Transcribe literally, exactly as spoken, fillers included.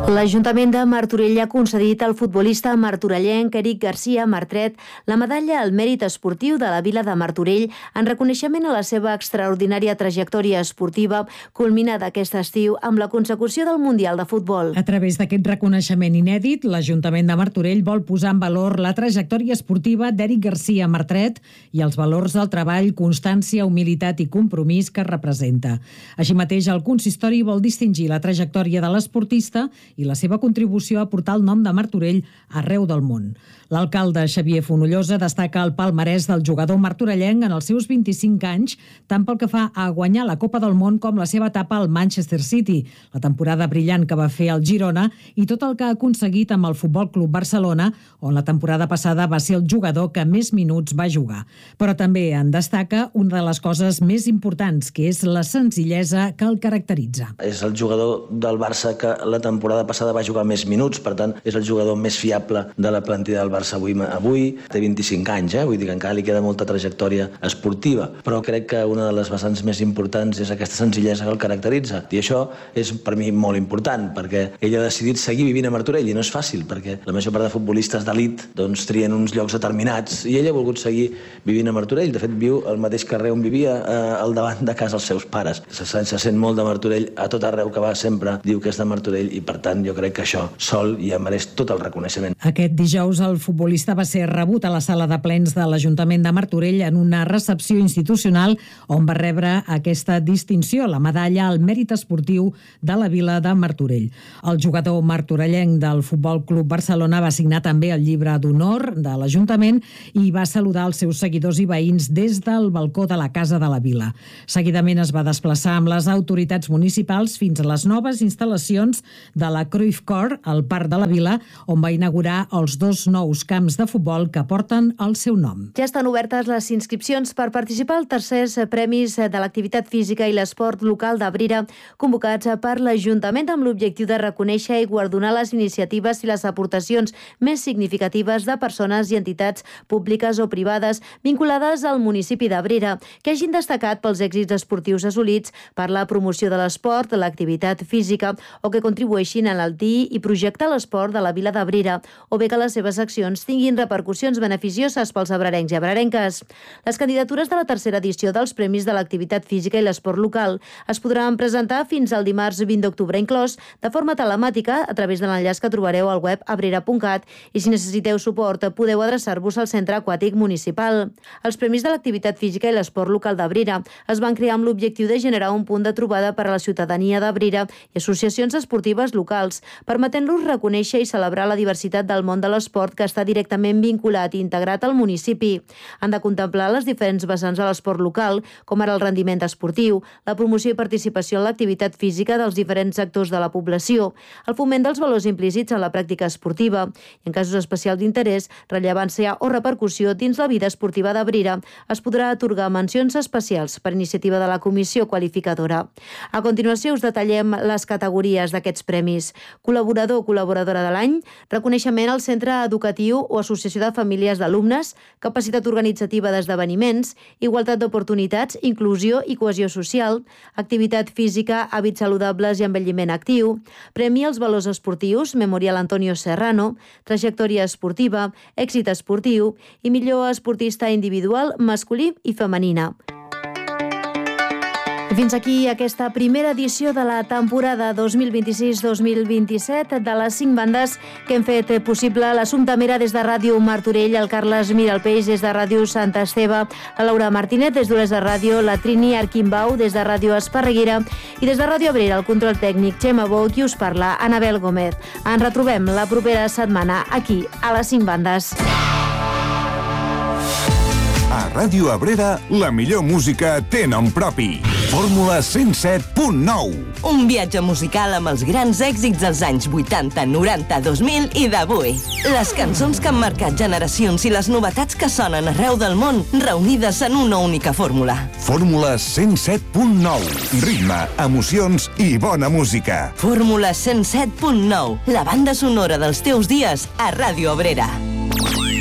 L'Ajuntament de Martorell ha concedit al futbolista martorellenc Eric Garcia Martret la medalla al mèrit esportiu de la vila de Martorell en reconeixement a la seva extraordinària trajectòria esportiva culminada aquest estiu amb la consecució del Mundial de Futbol. A través d'aquest reconeixement inèdit, l'Ajuntament de Martorell vol posar en valor la trajectòria esportiva d'Eric Garcia Martret i els valors del treball, constància, humilitat i compromís que representa. Així mateix, el consistori vol distingir la trajectòria de l'esportista i la seva contribució a portar el nom de Martorell arreu del món. L'alcalde Xavier Fonollosa destaca el palmarès del jugador martorellenc en els seus vint-i-cinc anys, tant pel que fa a guanyar la Copa del Món com la seva etapa al Manchester City, la temporada brillant que va fer al Girona i tot el que ha aconseguit amb el Futbol Club Barcelona, on la temporada passada va ser el jugador que més minuts va jugar. Però també en destaca una de les coses més importants, que és la senzillesa que el caracteritza. És el jugador del Barça que la temporada passada va jugar més minuts, per tant, és el jugador més fiable de la plantilla del Barça avui. Avui té vint-i-cinc anys, eh? Vull dir que encara li queda molta trajectòria esportiva, però crec que una de les vessants més importants és aquesta senzillesa que el caracteritza. I això és per mi molt important, perquè ell ha decidit seguir vivint a Martorell i no és fàcil, perquè la major part de futbolistes d'elit doncs, trien uns llocs determinats i ell ha volgut seguir vivint a Martorell. De fet, viu al mateix carrer on vivia, eh, al davant de casa dels seus pares. Se, se sent molt de Martorell, a tot arreu que va sempre diu que és de Martorell i, per tant, jo crec que això sol ja mereix tot el reconeixement. Aquest dijous el futbolista va ser rebut a la sala de plens de l'Ajuntament de Martorell en una recepció institucional on va rebre aquesta distinció, la medalla al mèrit esportiu de la vila de Martorell. El jugador martorellenc del Futbol Club Barcelona va signar també el llibre d'honor de l'Ajuntament i va saludar els seus seguidors i veïns des del balcó de la Casa de la Vila. Seguidament es va desplaçar amb les autoritats municipals fins a les noves instal·lacions de la Cruyff Court, al Parc de la Vila, on va inaugurar els dos nous camps de futbol que porten el seu nom. Ja estan obertes les inscripcions per participar als tercers premis de l'activitat física i l'esport local d'Abrera, convocats per l'Ajuntament amb l'objectiu de reconèixer i guardonar les iniciatives i les aportacions més significatives de persones i entitats públiques o privades vinculades al municipi d'Abrera, que hagin destacat pels èxits esportius assolits per la promoció de l'esport, l'activitat física o que contribueixin a enaltir i projectar l'esport de la vila d'Abrera, o bé que les seves accions tinguin repercussions beneficioses pels abrerencs i abrerenques. Les candidatures de la tercera edició dels Premis de l'Activitat Física i l'Esport Local es podran presentar fins al dimarts vint d'octubre inclòs, de forma telemàtica a través de l'enllaç que trobareu al web abrera punt cat i si necessiteu suport podeu adreçar-vos al Centre Aquàtic Municipal. Els Premis de l'Activitat Física i l'Esport Local d'Abrera es van crear amb l'objectiu de generar un punt de trobada per a la ciutadania d'Abrera i associacions esportives locals, permetent-los reconèixer i celebrar la diversitat del món de l'esport que està directament vinculat i integrat al municipi. Han de contemplar les diferents vessants de l'esport local, com ara el rendiment esportiu, la promoció i participació en l'activitat física dels diferents sectors de la població, el foment dels valors implícits en la pràctica esportiva i, en casos especials d'interès, rellevància o repercussió dins la vida esportiva d'Abrera, es podrà atorgar mencions especials per iniciativa de la Comissió Qualificadora. A continuació us detallem les categories d'aquests premis. Col·laborador o col·laboradora de l'any, reconeixement al centre educatiu o associació de famílies d'alumnes, capacitat organitzativa d'esdeveniments, igualtat d'oportunitats, inclusió i cohesió social, activitat física, hàbits saludables i envelliment actiu, premi als valors esportius, Memorial Antonio Serrano, trajectòria esportiva, èxit esportiu i millor esportista individual, masculí i femenina. Fins aquí aquesta primera edició de la temporada dos mil vint-i-sis dos mil vint-i-set de les cinc bandes que hem fet possible. L'Assumpta Mera des de Ràdio Martorell, el Carles Miralpeix des de Ràdio Sant Esteve, la Laura Martínez des d'Olesa Ràdio, la Trini Arquimbau des de Ràdio Esparreguera i des de Ràdio Abrera, el control tècnic Xema Bou, qui us parla, Anabel Gómez. Ens retrobem la propera setmana aquí, a les cinc bandes. A Ràdio Abrera, la millor música té nom propi. Fórmula cent set punt nou. Un viatge musical amb els grans èxits dels anys vuitanta, noranta, dos mil i d'avui. Les cançons que han marcat generacions i les novetats que sonen arreu del món, reunides en una única fórmula. Fórmula cent set punt nou. Ritme, emocions i bona música. Fórmula cent set punt nou. La banda sonora dels teus dies a Ràdio Abrera.